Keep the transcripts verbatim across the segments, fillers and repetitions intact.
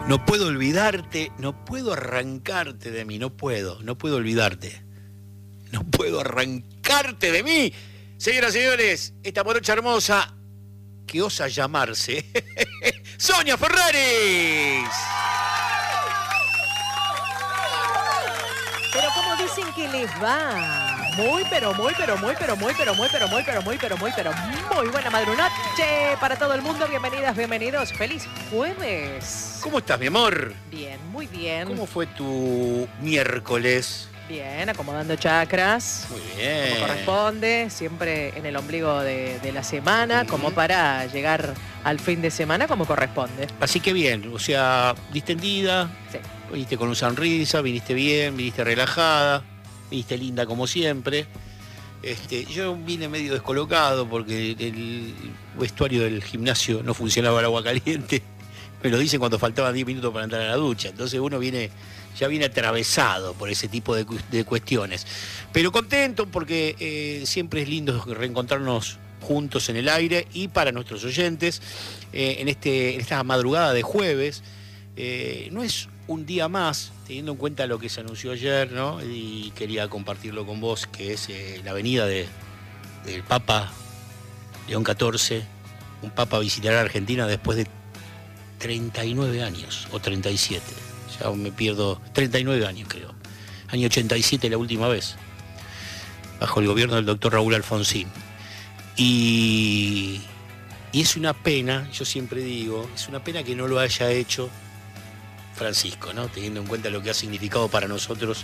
No puedo olvidarte, no puedo arrancarte de mí, no puedo, no puedo olvidarte. No puedo arrancarte de mí. Señoras y señores, esta morocha hermosa que osa llamarse Sonia Ferraris. Pero ¿cómo dicen que les va? Muy, pero muy, pero muy, pero muy, pero muy, pero muy, pero muy, pero muy, pero muy buena madrunoche para todo el mundo. Bienvenidas, bienvenidos. Feliz jueves. ¿Cómo estás, mi amor? Bien, muy bien. ¿Cómo fue tu miércoles? Bien, acomodando chakras. Muy bien. Como corresponde, siempre en el ombligo de, de la semana, uh-huh. como para llegar al fin de semana como corresponde. Así que bien, o sea, distendida. Sí. Viniste con una sonrisa, viniste bien, viniste relajada, viniste linda como siempre. Este, yo vine medio descolocado porque el vestuario del gimnasio no funcionaba el agua caliente. Me lo dicen cuando faltaban diez minutos para entrar a la ducha. Entonces uno viene, ya viene atravesado por ese tipo de, de cuestiones. Pero contento porque eh, siempre es lindo reencontrarnos juntos en el aire y para nuestros oyentes eh, en, este, en esta madrugada de jueves. Eh, no es un día más, teniendo en cuenta lo que se anunció ayer, ¿no? Y quería compartirlo con vos, que es eh, la venida de, del Papa León catorce. Un Papa visitará Argentina después de treinta y nueve años, o treinta y siete. Ya me pierdo, treinta y nueve años creo. Año ochenta y siete la última vez, bajo el gobierno del doctor Raúl Alfonsín. Y, y es una pena, yo siempre digo, es una pena que no lo haya hecho Francisco, ¿no? Teniendo en cuenta lo que ha significado para nosotros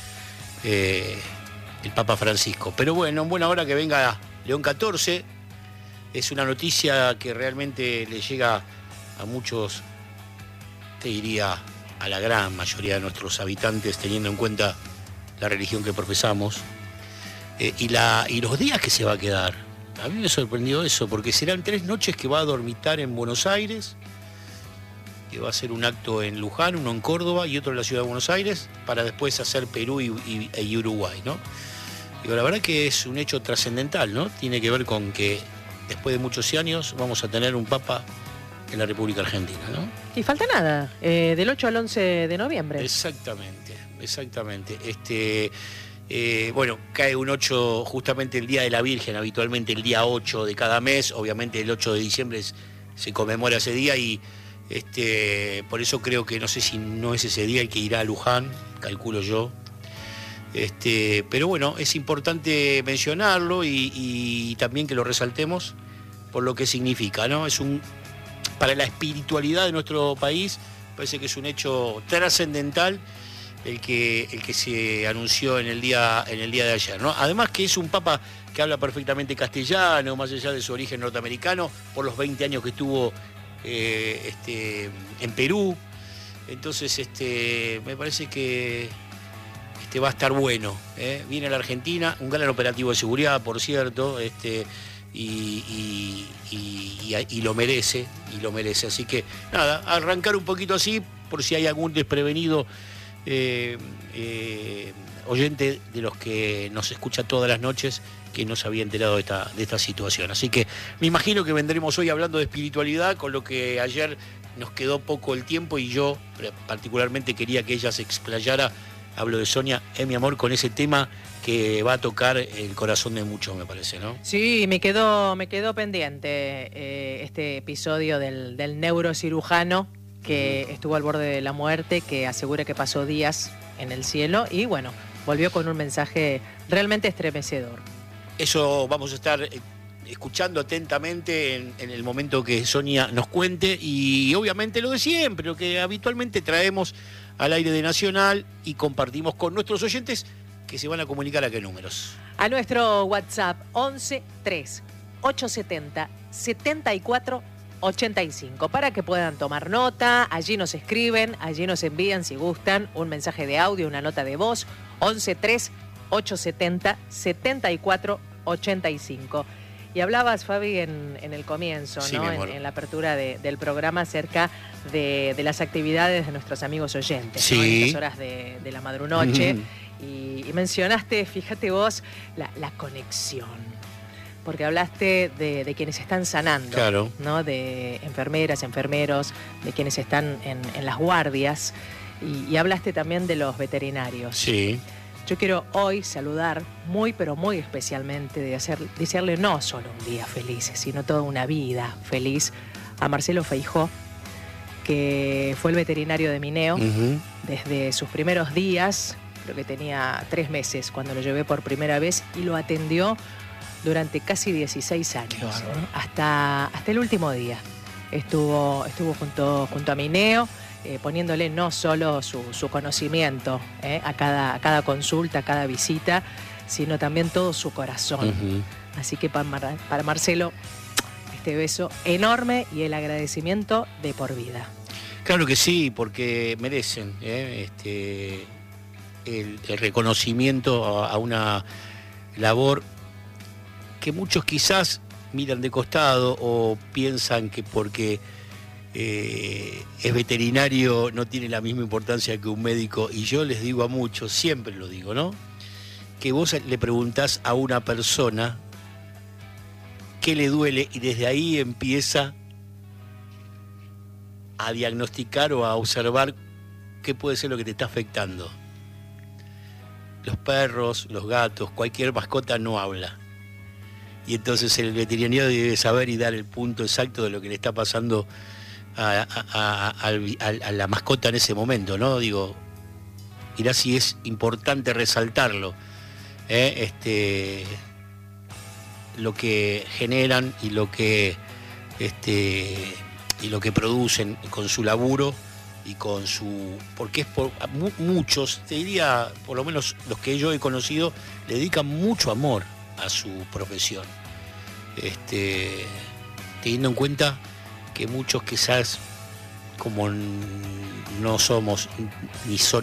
eh, el Papa Francisco. Pero bueno, en buena hora que venga León catorce, es una noticia que realmente le llega a muchos, te diría, a la gran mayoría de nuestros habitantes, teniendo en cuenta la religión que profesamos, eh, y, la, y los días que se va a quedar. A mí me sorprendió eso, porque serán tres noches que va a dormitar en Buenos Aires, que va a ser un acto en Luján, uno en Córdoba y otro en la ciudad de Buenos Aires, para después hacer Perú y, y, y Uruguay, ¿no? Digo, la verdad que es un hecho trascendental, ¿no? Tiene que ver con que después de muchos años vamos a tener un Papa en la República Argentina, ¿no? Y falta nada, eh, del ocho al once de noviembre. Exactamente, exactamente. Este, eh, bueno, cae un ocho justamente el Día de la Virgen, habitualmente el día ocho de cada mes, obviamente el ocho de diciembre es, se conmemora ese día y Este, por eso creo que no sé si no es ese día el que irá a Luján, calculo yo. Este, pero bueno, es importante mencionarlo y, y también que lo resaltemos por lo que significa, ¿no? Es un, para la espiritualidad de nuestro país, parece que es un hecho trascendental el que, el que se anunció en el día, en el día de ayer, ¿no? Además que es un papa que habla perfectamente castellano, más allá de su origen norteamericano, por los veinte años que estuvo Eh, este, en Perú. Entonces este, me parece que este, va a estar bueno, ¿eh? Viene a la Argentina, un gran operativo de seguridad, por cierto, este, y, y, y, y, y lo merece, y lo merece. Así que nada, arrancar un poquito así, por si hay algún desprevenido eh, eh, oyente de los que nos escucha todas las noches que no se había enterado de esta, de esta situación. Así que me imagino que vendremos hoy hablando de espiritualidad, con lo que ayer nos quedó poco el tiempo y yo particularmente quería que ella se explayara, hablo de Sonia, eh, mi amor, con ese tema que va a tocar el corazón de muchos, me parece, ¿no? Sí, me quedó, me quedó pendiente eh, este episodio del, del neurocirujano que uh-huh. estuvo al borde de la muerte, que asegura que pasó días en el cielo y bueno, volvió con un mensaje realmente estremecedor. Eso vamos a estar escuchando atentamente en, en el momento que Sonia nos cuente y obviamente lo de siempre, lo que habitualmente traemos al aire de Nacional y compartimos con nuestros oyentes que se van a comunicar a qué números. A nuestro WhatsApp once tres ocho setenta setenta y cuatro ochenta y cinco para que puedan tomar nota, allí nos escriben, allí nos envían si gustan un mensaje de audio, una nota de voz, once tres ocho setenta setenta y cuatro ochenta y cinco. Y hablabas, Fabi, en, en el comienzo, sí, ¿no? En, en la apertura de, del programa acerca de, de las actividades de nuestros amigos oyentes, sí. ¿no? En estas horas de, de la madrunoche. Mm. Y, y mencionaste, fíjate vos, la, la conexión. porque hablaste de, de quienes están sanando, claro, ¿no? De enfermeras, enfermeros, de quienes están en, en las guardias, y, y hablaste también de los veterinarios. Sí. Yo quiero hoy saludar muy, pero muy especialmente, de hacer, desearle no solo un día feliz, sino toda una vida feliz a Marcelo Feijó, que fue el veterinario de Mineo, uh-huh. desde sus primeros días, creo que tenía tres meses cuando lo llevé por primera vez, y lo atendió durante casi dieciséis años, ¿no? hasta, hasta el último día. Estuvo, estuvo junto, junto a Mineo, eh, poniéndole no solo su, su conocimiento eh, a, cada, a cada consulta, a cada visita, sino también todo su corazón. Uh-huh. Así que para, Mar, para Marcelo, este beso enorme y el agradecimiento de por vida. Claro que sí, porque merecen ¿eh? este, el, el reconocimiento a, a una labor que muchos quizás miran de costado o piensan que porque eh, es veterinario no tiene la misma importancia que un médico. Y yo les digo a muchos, siempre lo digo, ¿no? Que vos le preguntás a una persona qué le duele y desde ahí empieza a diagnosticar o a observar qué puede ser lo que te está afectando. Los perros, los gatos, cualquier mascota no habla. Y entonces el veterinario debe saber y dar el punto exacto de lo que le está pasando a, a, a, a, a la mascota en ese momento, ¿no? Digo, mirá si es importante resaltarlo, ¿eh? este, lo que generan y lo que, este, y lo que producen con su laburo y con su... Porque es por muchos, te diría, por lo menos los que yo he conocido, le dedican mucho amor a su profesión, este, teniendo en cuenta que muchos quizás como no somos ni son